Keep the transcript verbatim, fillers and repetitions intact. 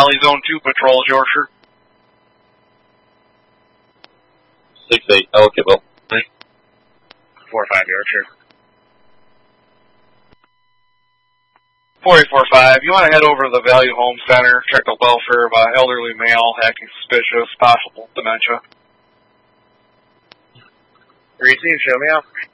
Valley Zone two Patrol, Yorkshire. six eight, Ellicottville. four five, Yorkshire. four eight four five, you want to head over to the Value Home Center, check the welfare of an elderly male, acting suspicious, possible dementia. Receive, show me out.